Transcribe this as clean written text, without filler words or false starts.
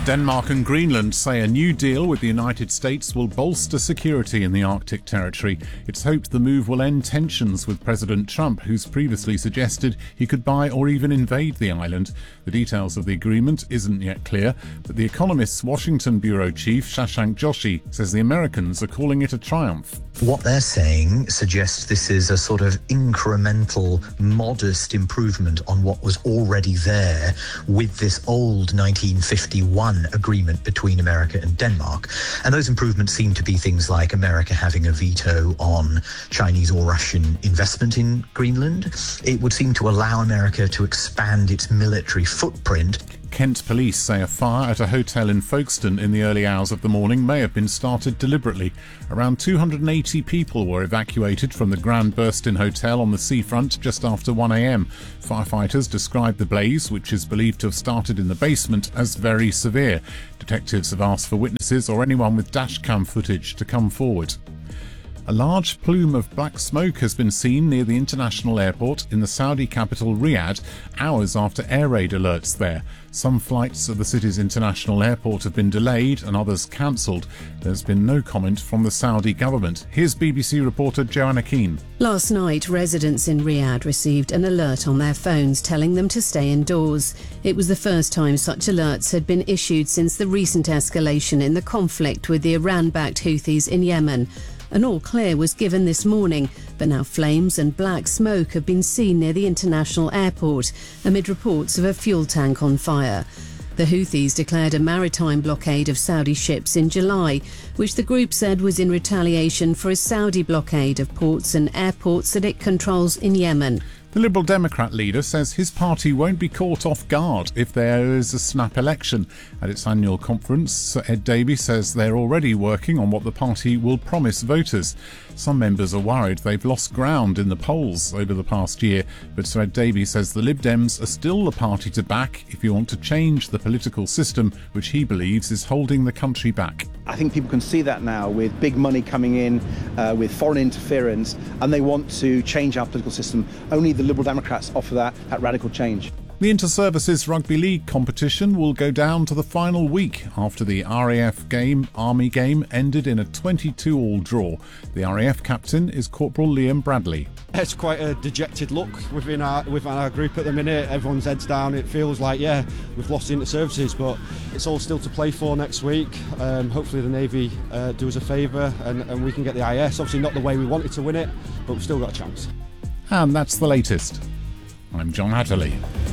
Denmark and Greenland say a new deal with the United States will bolster security in the Arctic territory. It's hoped the move will end tensions with President Trump, who's previously suggested he could buy or even invade the island. The details of the agreement isn't yet clear, but The Economist's Washington bureau chief Shashank Joshi says the Americans are calling it a triumph. What they're saying suggests this is a sort of incremental, modest improvement on what was already there with this old 1951 agreement between America and Denmark. And those improvements seem to be things like America having a veto on Chinese or Russian investment in Greenland. It would seem to allow America to expand its military footprint. Kent police say a fire at a hotel in Folkestone in the early hours of the morning may have been started deliberately. Around 280 people were evacuated from the Grand Burstin Hotel on the seafront just after 1 a.m. Firefighters described the blaze, which is believed to have started in the basement, as very severe. Detectives have asked for witnesses or anyone with dashcam footage to come forward. A large plume of black smoke has been seen near the international airport in the Saudi capital Riyadh hours after air raid alerts there. Some flights at the city's international airport have been delayed and others cancelled. There's been no comment from the Saudi government. Here's BBC reporter Joanna Keane. Last night, residents in Riyadh received an alert on their phones telling them to stay indoors. It was the first time such alerts had been issued since the recent escalation in the conflict with the Iran-backed Houthis in Yemen. An all clear was given this morning, but now flames and black smoke have been seen near the international airport amid reports of a fuel tank on fire. The Houthis declared a maritime blockade of Saudi ships in July, which the group said was in retaliation for a Saudi blockade of ports and airports that it controls in Yemen. The Liberal Democrat leader says his party won't be caught off guard if there is a snap election. At its annual conference, Sir Ed Davey says they're already working on what the party will promise voters. Some members are worried they've lost ground in the polls over the past year, but Sir Ed Davey says the Lib Dems are still the party to back if you want to change the political system, which he believes is holding the country back. I think people can see that now with big money coming in, with foreign interference, and they want to change our political system. Only the Liberal Democrats offer that radical change. The Inter-Services Rugby League competition will go down to the final week after the RAF Army game ended in a 22-all draw. The RAF captain is Corporal Liam Bradley. It's quite a dejected look within our group at the minute. Everyone's heads down. It feels like, we've lost the Inter-Services, but it's all still to play for next week. Hopefully the Navy do us a favour and we can get the IS. Obviously not the way we wanted to win it, but we've still got a chance. And that's the latest. I'm John Hatterley.